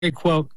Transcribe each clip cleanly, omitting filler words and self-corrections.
quote.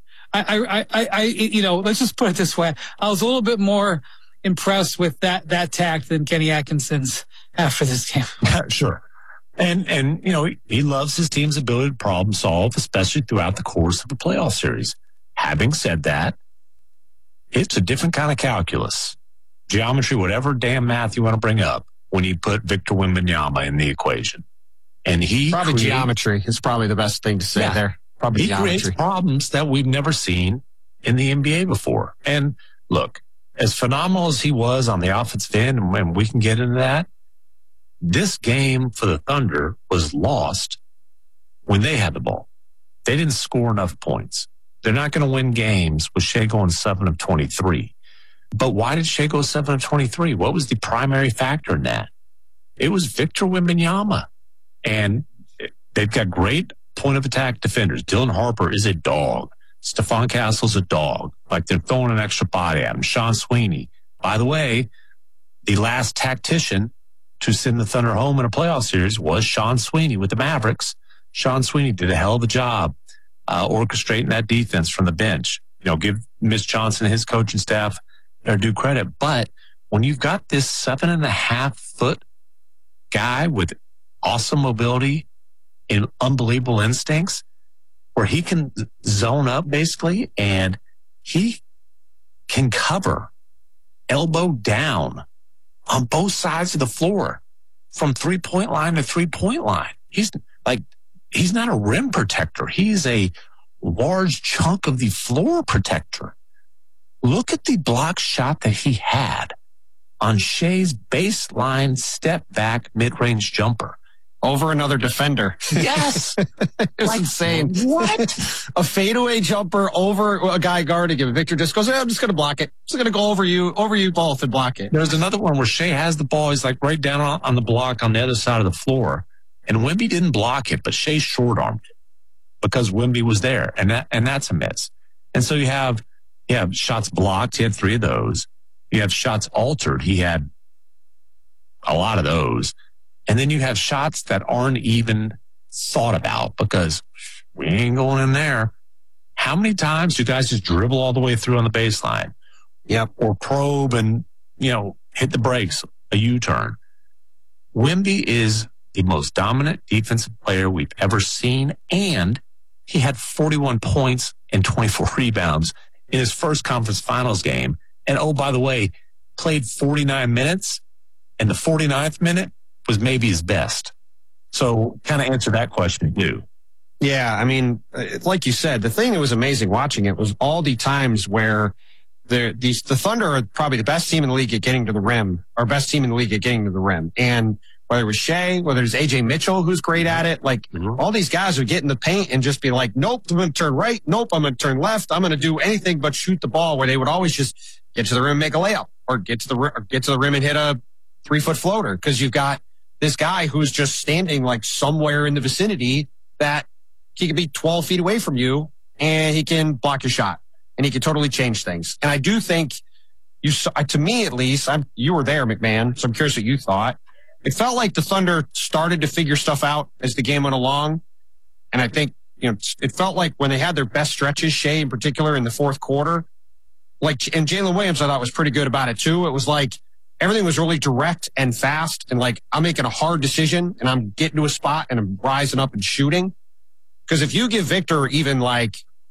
Let's just put it this way. I was a little bit more impressed with that tact than Kenny Atkinson's after this game. Sure. And he loves his team's ability to problem solve, especially throughout the course of a playoff series. Having said that, it's a different kind of calculus. Geometry, whatever damn math you want to bring up when you put Victor Wembanyama in the equation. And geometry is probably the best thing to say there. Probably he geometry. Creates problems that we've never seen in the NBA before. And look, as phenomenal as he was on the offensive end, and we can get into that, this game for the Thunder was lost when they had the ball. They didn't score enough points. They're not going to win games with Shai going 7 of 23. But why did Shai go 7 of 23? What was the primary factor in that? It was Victor Wembanyama. And they've got great point of attack defenders. Dylan Harper is a dog. Stephon Castle's a dog. Like, they're throwing an extra body at him. Sean Sweeney. By the way, the last tactician to send the Thunder home in a playoff series was Sean Sweeney with the Mavericks. Sean Sweeney did a hell of a job orchestrating that defense from the bench. Give Mitch Johnson and his coaching staff their due credit. But when you've got this 7.5-foot guy with awesome mobility and unbelievable instincts, where he can zone up basically, and he can cover elbow down on both sides of the floor from 3-point line to 3-point line. He's not a rim protector. He's a large chunk of the floor protector. Look at the block shot that he had on Shai's baseline step back mid-range jumper. Over another defender. Yes. It's insane. What? A fadeaway jumper over a guy guarding him. Victor just goes, I'm just going to block it. Just going to go over you both and block it. There's another one where Shai has the ball. He's like right down on the block on the other side of the floor. And Wemby didn't block it, but Shai short-armed it because Wemby was there. And that's a miss. And so you have shots blocked. He had 3 of those. You have shots altered. He had a lot of those. And then you have shots that aren't even thought about because we ain't going in there. How many times do guys just dribble all the way through on the baseline? Yep. Or probe and, hit the brakes, a U-turn. Wemby is the most dominant defensive player we've ever seen, and he had 41 points and 24 rebounds in his first conference finals game. And, oh, by the way, played 49 minutes, and the 49th minute was maybe his best. So kind of answer that question too. Yeah, I mean, like you said, the thing that was amazing watching it was all the times where the Thunder are probably the best team in the league at getting to the rim, or best team in the league at getting to the rim. And whether it was Shai, whether it's AJ Mitchell, who's great at it, all these guys would get in the paint and just be like, nope, I'm going to turn right. Nope, I'm going to turn left. I'm going to do anything but shoot the ball, where they would always just get to the rim and make a layup, or get to the rim and hit a 3-foot floater. Cause you've got this guy who's just standing like somewhere in the vicinity that he could be 12 feet away from you and he can block your shot and he can totally change things. And I do think to me at least, you were there, McMahon, so I'm curious what you thought. It felt like the Thunder started to figure stuff out as the game went along. And I think, it felt like when they had their best stretches, Shai in particular in the fourth quarter, and Jalen Williams, I thought was pretty good about it too. It was like, everything was really direct and fast, and I'm making a hard decision and I'm getting to a spot and I'm rising up and shooting. Because if you give Victor even a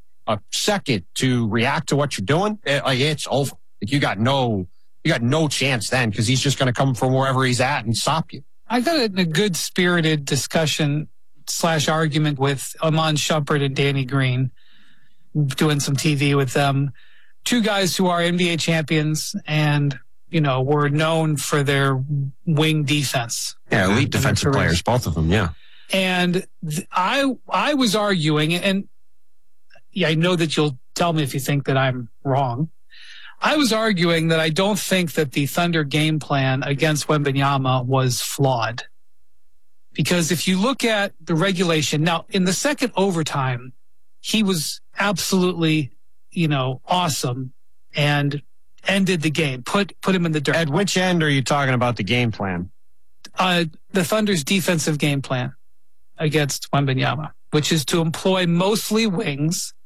second to react to what you're doing, it's over. You got no chance then, because he's just going to come from wherever he's at and stop you. I got in a good spirited discussion / argument with Iman Shumpert and Danny Green, doing some TV with them. 2 guys who are NBA champions and were known for their wing defense. Yeah, elite defensive players, both of them, yeah. And I was arguing, and I know that you'll tell me if you think that I'm wrong. I was arguing that I don't think that the Thunder game plan against Wembanyama was flawed. Because if you look at the regulation, now in the second overtime, he was absolutely, awesome and ended the game, put him in the dirt. At which end are you talking about the game plan? The Thunder's defensive game plan against Wembanyama, which is to employ mostly wings